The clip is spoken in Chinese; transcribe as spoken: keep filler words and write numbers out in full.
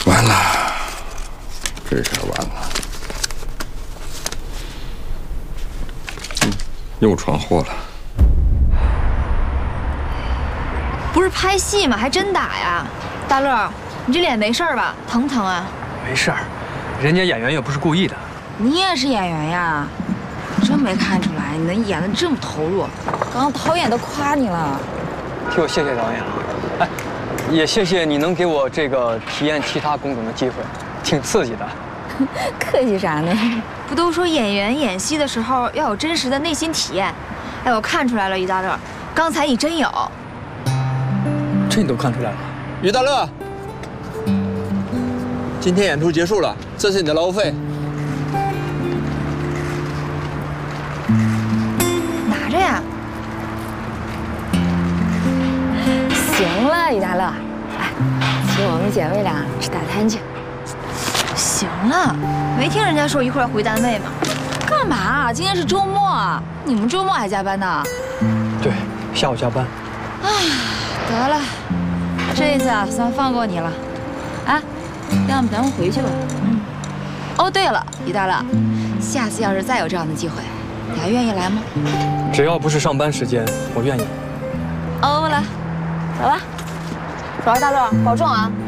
完了，这下完了。嗯，又闯祸了。 不是拍戏吗？还真打呀！大乐，你这脸没事吧？疼不疼啊？ 没事儿，人家演员也不是故意的。 你也是演员呀？真没看出来，你能演得这么投入。刚刚导演都夸你了。 替我谢谢导演啊！哎，也谢谢你能给我这个体验其他工种的机会，挺刺激的。 客气啥呢？ 不都说演员演戏的时候要有真实的内心体验？哎，我看出来了，于大乐，刚才你真有。 这你都看出来了？ 于大乐，今天演出结束了，这是你的劳务费。 拿着呀。 行了，于大乐，来，请我们姐妹俩吃大餐去。 行了，没听人家说一会儿回单位吗？ 干嘛？今天是周末，你们周末还加班呢？ 对，下午加班。 唉，得了，这一次啊，算放过你了。啊，要么咱们回去吧。嗯。哦，对了，于大乐，下次要是再有这样的机会，你还愿意来吗？ 只要不是上班时间，我愿意。 欧了，走吧。 主要大乐，保重啊。